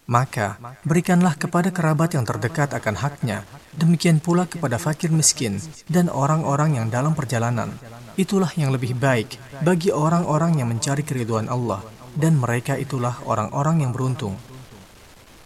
Maka, berikanlah kepada kerabat yang terdekat akan haknya, demikian pula kepada fakir miskin dan orang-orang yang dalam perjalanan. Itulah yang lebih baik bagi orang-orang yang mencari keridhaan Allah, dan mereka itulah orang-orang yang beruntung.